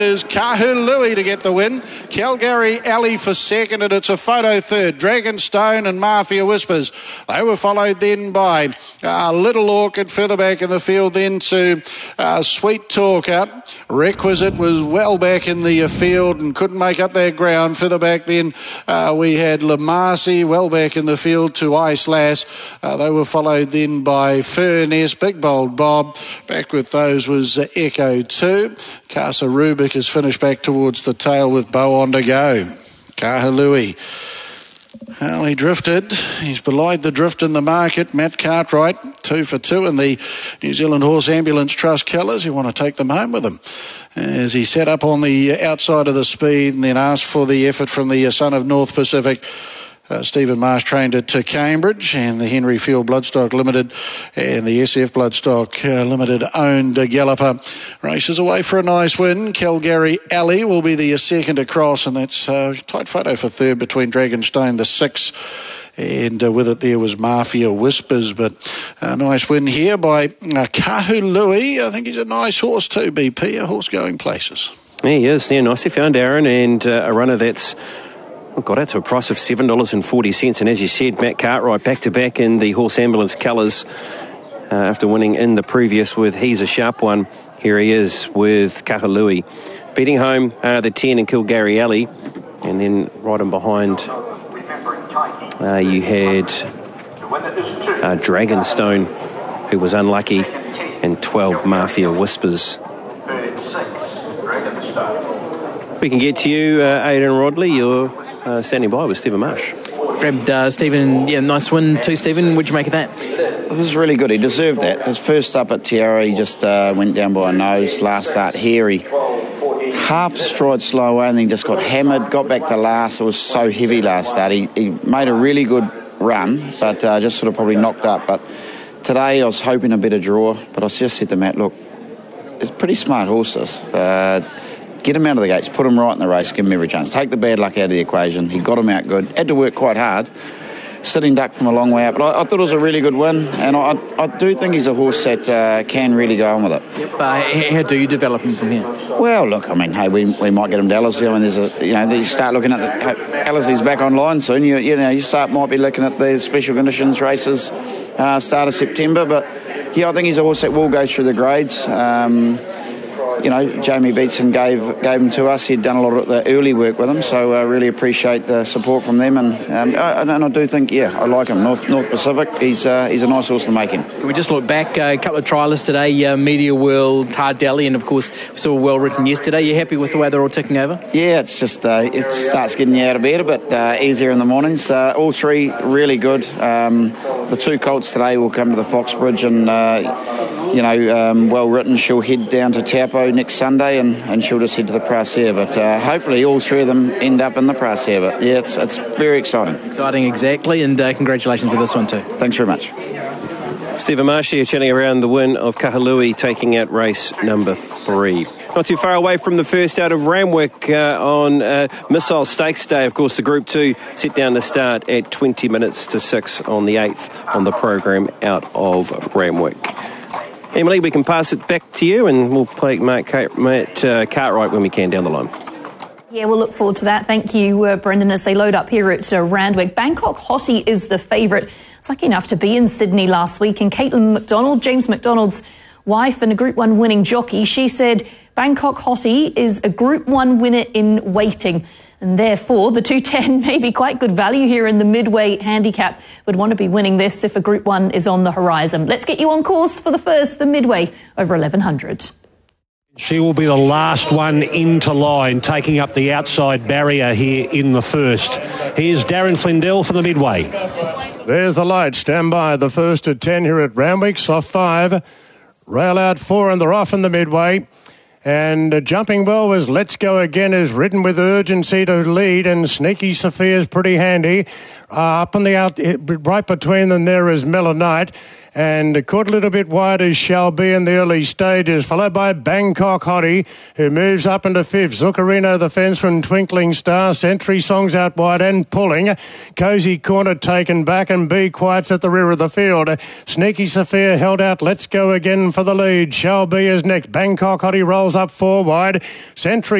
Is Kahului to get the win. Calgary Alley for second, and it's a photo third. Dragonstone and Mafia Whispers. They were followed then by Little Orchid further back in the field, then to Sweet Talker. Requisite was well back in the field and couldn't make up that ground. Further back then we had Lamasi well back in the field to Ice Lass. They were followed then by Furness, Big Bold Bob. Back with those was Echo 2. Casa Rubik has finished back towards the tail with Bow on to go. Kahului. Well, he drifted. He's belied the drift in the market. Matt Cartwright, 2 for 2 in the New Zealand Horse Ambulance Trust Killers. You want to take them home with him. As he set up on the outside of the speed and then asked for the effort from the son of North Pacific. Stephen Marsh trained it to Cambridge, and the Henry Field Bloodstock Limited and the SF Bloodstock Limited owned Galloper races away for a nice win. Calgary Alley will be the second across, and that's a tight photo for third between Dragonstone, the 6, and with it there was Mafia Whispers. But a nice win here by Kahului. I think he's a nice horse too, BP, a horse going places. Yeah, he is. Yeah, nicely found, Aaron, and a runner that's got out to a price of $7.40. And as you said, Matt Cartwright back-to-back in the Horse Ambulance colours after winning in the previous with He's a Sharp One. Here he is with Kahului. Beating home the 10 in Calgary Alley. And then right in behind you had Dragonstone, who was unlucky, and 12 Mafia Whispers. We can get to you, Aidan Rodley. You're standing by with Stephen Marsh. Grabbed Stephen, nice win too, Stephen. What'd you make of that? This is really good. He deserved that. His first up at Tiara, he just went down by a nose. Last start here, he half stride slow away and then just got hammered, got back to last. It was so heavy last start. He made a really good run, but just sort of probably knocked up. But today I was hoping a better draw, but I just said to Matt, look, it's pretty smart horses. Get him out of the gates, put him right in the race, give him every chance. Take the bad luck out of the equation. He got him out good. Had to work quite hard. Sitting duck from a long way out. But I thought it was a really good win, and I do think he's a horse that can really go on with it. Yep. How do you develop him from here? Well, look, I mean, hey, we might get him to Ellerslie. I mean, you start looking at Ellerslie's back online soon. You might be looking at the special conditions races start of September. But yeah, I think he's a horse that will go through the grades. Jamie Beatson gave him to us. He'd done a lot of the early work with him, so I really appreciate the support from them. And I do think, I like him. North Pacific, he's a nice horse to make him. Can we just look back, a couple of trialists today, Media World, Tardelli, and of course, we saw well written yesterday. You happy with the way they're all ticking over? Yeah, it's just, it starts getting you out of bed a bit easier in the mornings. All three really good. The 2 colts today will come to the Foxbridge and, well written. She'll head down to Taupo next Sunday and she'll just head to the Praser. But hopefully all 3 of them end up in the Praser. But yeah, it's very exciting. Exciting, exactly. And congratulations with this one too. Thanks very much. Stephen Marsh here chatting around the win of Kahului, taking out race number 3. Not too far away from the first out of Randwick on Missile Stakes Day. Of course, the Group 2 set down the start at 20 minutes to 6 on the 8th on the program out of Randwick. Emily, we can pass it back to you and we'll play Matt Cartwright when we can down the line. Yeah, we'll look forward to that. Thank you, Brendan, as they load up here at Randwick. Bangkok Hottie is the favourite. It's lucky enough to be in Sydney last week. And Caitlin McDonald, James McDonald's wife and a Group 1 winning jockey, she said Bangkok Hottie is a Group 1 winner in waiting. And therefore, the 210 may be quite good value here in the midway handicap. Would want to be winning this if a Group 1 is on the horizon. Let's get you on course for the midway over 1100. She will be the last one into line, taking up the outside barrier here in the first. Here's Darren Flindell for the midway. There's the light. Stand by. The first at 10 here at Randwick. Soft 5. Rail out 4 and they're off in the midway. And Jumping Well was Let's Go Again is ridden with urgency to lead, and Sneaky Sophia's pretty handy. Up on the out, right between them there is Melanite. and caught a little bit wide as Shall Be in the early stages, followed by Bangkok Hottie, who moves up into fifth. Zuccarino the fence from Twinkling Star. Century Songs out wide and pulling. Cozy Corner taken back, and Be Quiet's at the rear of the field. Sneaky Sophia held out. Let's Go Again for the lead. Shall Be is next. Bangkok Hottie rolls up 4 wide. Century